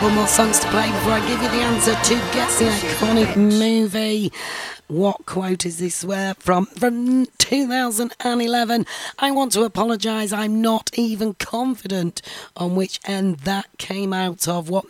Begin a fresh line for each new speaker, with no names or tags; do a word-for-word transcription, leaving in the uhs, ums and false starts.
couple more songs to play before I give you the answer to guess the iconic movie. What quote is this uh, from? From two thousand eleven. I want to apologise, I'm not even confident on which end that came out of. What